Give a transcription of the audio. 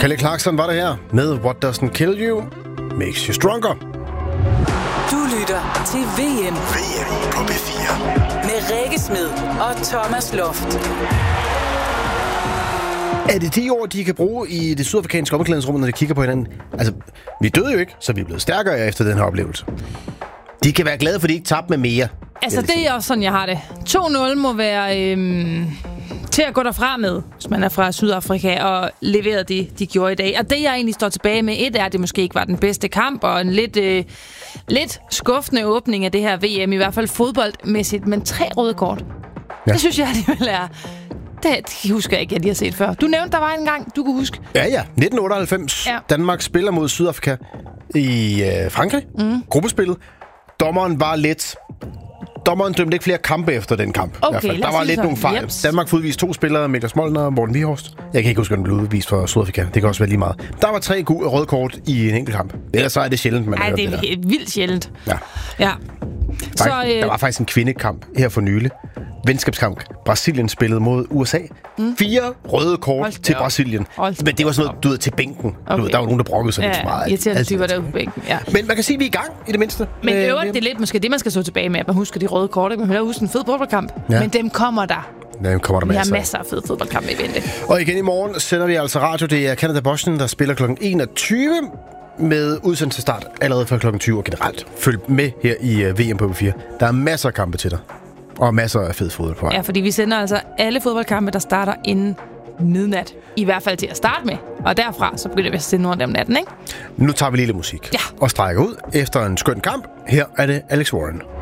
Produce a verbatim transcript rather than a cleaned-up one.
Kelly Clarkson var det her med What Doesn't Kill You Makes You Stronger. Du lytter til V M. V M på B fire. Med Rikke Smed og Thomas Loft. Er det de år, de kan bruge i det sydafrikanske omklædningsrum, når de kigger på hinanden? Altså, vi døde jo ikke, så vi er blevet stærkere efter den her oplevelse. De kan være glade, for de ikke tabte med mere. Altså, det er også sådan, jeg har det. to nul må være øhm, til at gå derfra med, hvis man er fra Sydafrika, og levere det, de gjorde i dag. Og det, jeg egentlig står tilbage med, et er, at det måske ikke var den bedste kamp, og en lidt, øh, lidt skuffende åbning af det her V M, i hvert fald fodboldmæssigt, men tre røde kort. Ja. Det synes jeg alligevel er... Det husker jeg ikke, jeg lige har set før. Du nævnte, der var en gang, du kunne huske. Ja, ja. nitten otteoghalvfems. Ja. Danmark spiller mod Sydafrika i øh, Frankrig. Mm. Gruppespillet. Dommeren var lidt... Dommeren dømte ikke flere kampe efter den kamp. Okay, der var lidt nogle fejl. Jeps. Danmark får udvist to spillere, Niklas Molnar og Morten Vihorst. Jeg kan ikke huske, at den blev udvist for Sydafrika. Det kan også være lige meget. Der var tre gode røde kort i en enkelt kamp. Ellers så er det sjældent, man har hørt det der. Nej, det er vildt sjældent. Ja. Ja. Så, øh... Der var faktisk en kvindekamp her for nylig. Venskabskamp. Brasilien spillede mod U S A. Mm. Fire røde kort til Brasilien. Hold Men det var sådan noget, du ved, til bænken. Okay. Du ved, der var nogen, der brokkede sig ja, lidt for meget. Irriterende typer der på bænken, ja. Men man kan sige, at vi er i gang, i det mindste. Men øh, øvrigt, det er lidt måske det, man skal stå tilbage med, at man husker de røde kort. Man kan huske en fed fodboldkamp. Ja. Men dem kommer der. Dem kommer der vi masser. har masser af fede fodboldkampe i vente. Og igen i morgen sender vi altså radio. Det er Canada Boston, der spiller klokken enogtyve med udsendelsesstart allerede fra klokken tyve og generelt. Følg med her i uh, V M på B fire. Der er masser af kampe til dig. Og masser af fed fodbold på vej. Ja, fordi vi sender altså alle fodboldkampe, der starter inden midnat. I hvert fald til at starte med. Og derfra, så begynder vi at sende nogle af dem natten, ikke? Nu tager vi lige lidt musik. Ja. Og strækker ud efter en skøn kamp. Her er det Alex Warren.